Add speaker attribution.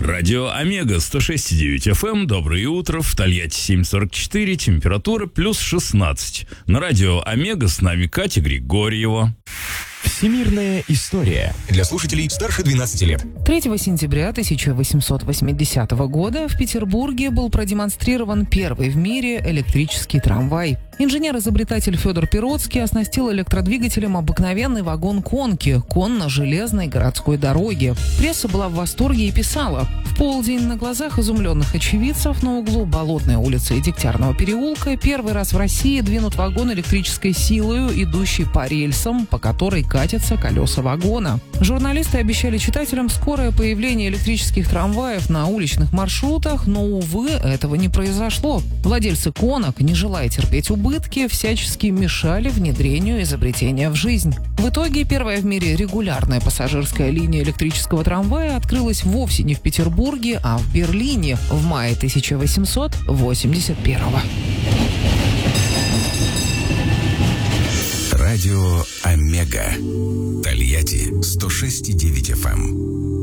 Speaker 1: Радио Омега 106,9 FM. Доброе утро. В Тольятти 7:44. Температура плюс 16. На радио Омега с нами Катя Григорьева.
Speaker 2: Всемирная история для слушателей старше 12 лет.
Speaker 3: 3 сентября 1880 года в Петербурге был продемонстрирован первый в мире электрический трамвай. Инженер-изобретатель Федор Пероцкий оснастил электродвигателем обыкновенный вагон конки конно-железной городской дороги. Пресса была в восторге и писала: в полдень на глазах изумленных очевидцев на углу Болотной улицы и Дегтярного переулка первый раз в России двинут вагон электрической силою, идущий по рельсам, по которой катятся колеса вагона. Журналисты обещали читателям скорое появление электрических трамваев на уличных маршрутах, но, увы, этого не произошло. Владельцы конок, не желая терпеть убытки, всячески мешали внедрению изобретения в жизнь. В итоге первая в мире регулярная пассажирская линия электрического трамвая открылась вовсе не в Петербурге, а в Берлине в мае 1881-го.
Speaker 2: Радио Омега. Тольятти 106,9 FM.